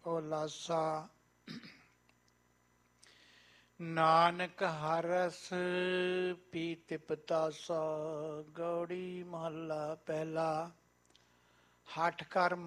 ਓਲਾਸਾ। ਨਾਨਕ ਹਰ ਰਸ ਪੀਤਿ ਪਤਾਸਾ। ਗੌੜੀ ਮਹੱਲਾ ਪਹਿਲਾ। ਹਠ ਕਰ